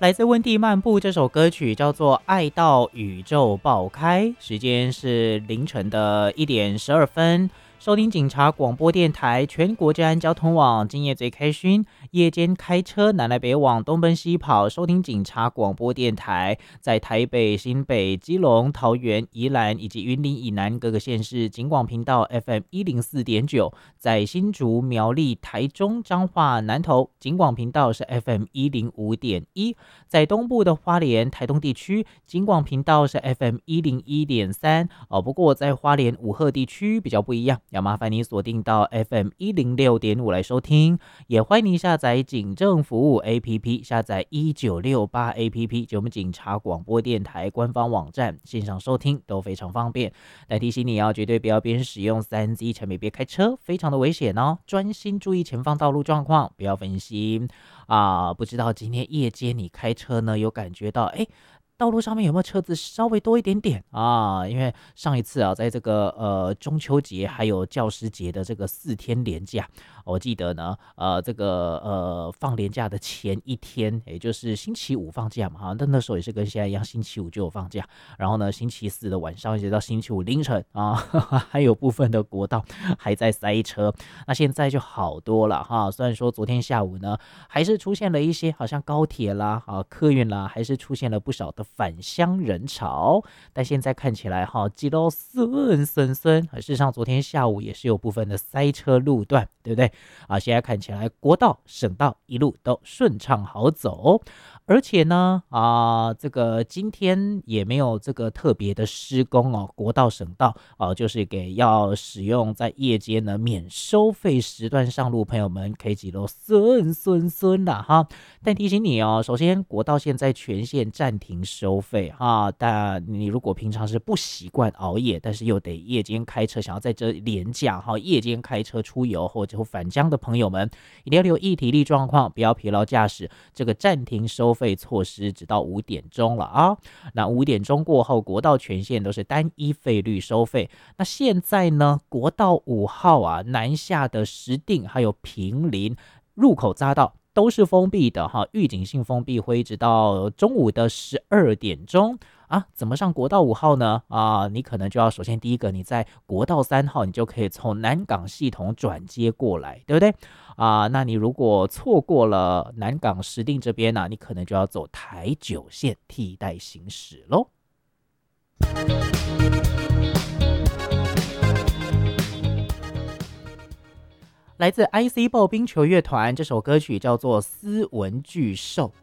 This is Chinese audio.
来自温蒂漫步这首歌曲叫做《爱到宇宙爆开》，时间是凌晨的1点12分。收听警察广播电台全国治安交通网，今夜最开心，夜间开车南来北往，东奔西跑，收听警察广播电台，在台北、新北、基隆、桃园、宜兰以及云林以南各个县市警广频道 FM104.9，在新竹、苗栗、台中、彰化、南投警广频道是 FM105.1，在东部的花莲、台东地区警广频道是 FM101.3不过在花莲五鹤地区比较不一样，要麻烦你锁定到 FM106.5 来收听，也欢迎你下载警政服务 APP， 下载1968 APP， 就我们警察广播电台官方网站，线上收听都非常方便。但提醒你绝对不要边使用 3C 产品边开车，非常的危险哦，专心注意前方道路状况，不要分心不知道今天夜间你开车呢，有感觉到道路上面有没有车子稍微多一点点因为上一次在这个中秋节还有教师节的这个4天连假，我记得呢这个放连假的前一天，也就是星期五放假嘛，但那时候也是跟现在一样，星期五就有放假，然后呢星期四的晚上一直到星期五凌晨还有部分的国道还在塞车，那现在就好多了虽然说昨天下午呢还是出现了一些好像高铁啦客运啦，还是出现了不少的返乡人潮，但现在看起来基隆顺，事实上昨天下午也是有部分的塞车路段，对不对现在看起来国道省道一路都顺畅好走，而且呢这个今天也没有这个特別的施工国道省道就是给要使用在夜间呢免收费时段上路朋友们可以记录顺啦但提醒你首先国道现在全线暂停收费但你如果平常是不习惯熬夜，但是又得夜间开车，想要在这连假夜间开车出游或者返乡的朋友们，一定要留意体力状况，不要疲劳驾驶。这个暂停收费措施直到5点钟了那5点钟过后，国道全线都是单一费率收费。那现在呢，国道5号南下的石碇还有坪林入口匝道都是封闭的预警性封闭会一直到中午的12点钟怎么上国道5号呢你可能就要首先第一个，你在国道3号你就可以从南港系统转接过来，对不对那你如果错过了南港石碇这边你可能就要走台9线替代行驶咯。来自 IC 爆冰球乐团，这首歌曲叫做斯文巨兽